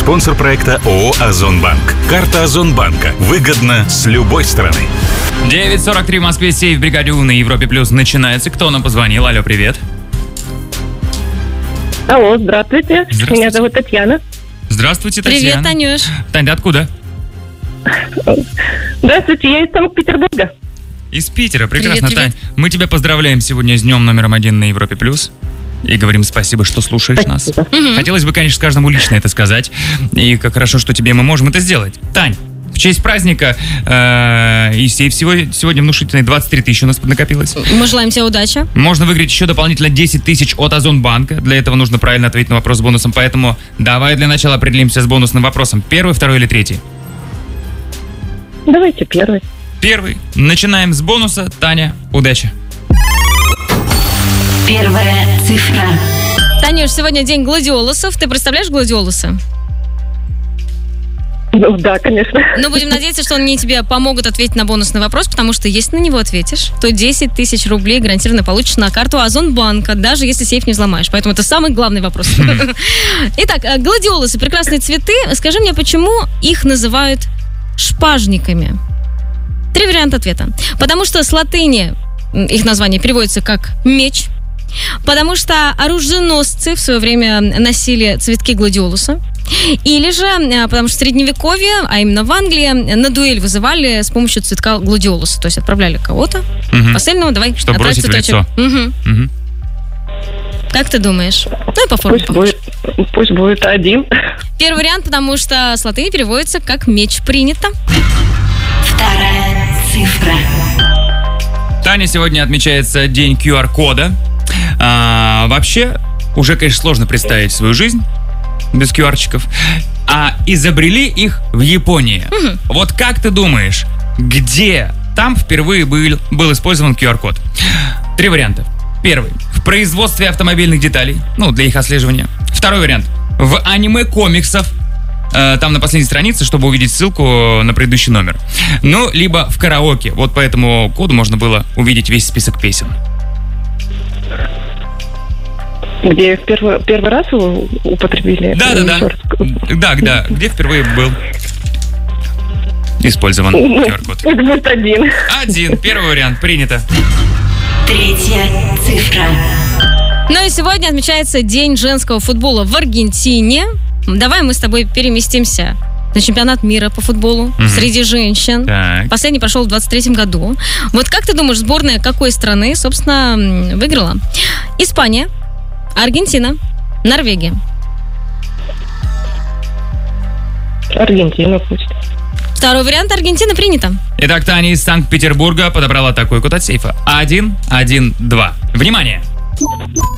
Спонсор проекта ООО «Озонбанк». Карта Озонбанка. Выгодно с любой стороны. 9:43 в Москве, сейф бригаде У на Европе Плюс начинается. Кто нам позвонил? Алло, привет. Алло, здравствуйте. Меня зовут Татьяна. Здравствуйте, Татьяна. Привет, Танюш. Тань, ты откуда? Здравствуйте, я из Санкт-Петербурга. Из Питера. Прекрасно, Привет, Тань. Мы тебя поздравляем сегодня с днем номером 1 на Европе Плюс. И говорим спасибо, что слушаешь нас. Хотелось бы, конечно, каждому лично это сказать. И как хорошо, что тебе мы можем это сделать. Тань, в честь праздника и сегодня внушительные 23 тысячи у нас накопилось. Мы желаем тебе удачи. Можно выиграть еще дополнительно 10 тысяч от Озонбанка. Для этого нужно правильно ответить на вопрос с бонусом. Поэтому давай для начала определимся с бонусным вопросом. Первый, второй или третий? Давайте первый. Первый. Начинаем с бонуса. Таня, удачи. Первая цифра. Танюш, сегодня день гладиолусов. Ты представляешь гладиолусы? Ну, да, конечно. Но будем надеяться, что они тебе помогут ответить на бонусный вопрос, потому что если на него ответишь, то 10 тысяч рублей гарантированно получишь на карту Озонбанка, даже если сейф не взломаешь. Поэтому это самый главный вопрос. Итак, гладиолусы, прекрасные цветы. Скажи мне, почему их называют шпажниками? 3 варианта ответа. Потому что с латыни их название переводится как «меч», потому что оруженосцы в свое время носили цветки гладиолуса, или же потому что в Средневековье, а именно в Англии, на дуэль вызывали с помощью цветка гладиолуса. То есть отправляли кого-то, посыльного, давай, чтобы бросить цветочек. в лицо. Как ты думаешь? Ну и по форме Пусть будет 1. Первый вариант, потому что с латыни переводится как «меч». Принято. Вторая цифра. Таня, сегодня отмечается день QR-кода. Вообще, уже, конечно, сложно представить свою жизнь без QR-чиков. А изобрели их в Японии. Вот как ты думаешь, где там впервые был использован QR-код? 3 варианта. Первый. В производстве автомобильных деталей, для их отслеживания. Второй вариант. В аниме-комиксах. Там на последней странице, чтобы увидеть ссылку на предыдущий номер. Либо в караоке. Вот по этому коду можно было увидеть весь список песен. Где первый раз его употребили? Да. Где впервые был использован QR-код? Это будет 1. 1. Первый вариант. Принято. Третья цифра. Ну и сегодня отмечается День женского футбола в Аргентине. Давай мы с тобой переместимся на чемпионат мира по футболу среди женщин. Так. Последний прошел в 23-м году. Вот как ты думаешь, сборная какой страны, собственно, выиграла? Испания, Аргентина, Норвегия. Аргентина пусть. Второй вариант. Аргентина принято. Итак, Таня из Санкт-Петербурга подобрала такой код от сейфа. 112. Внимание!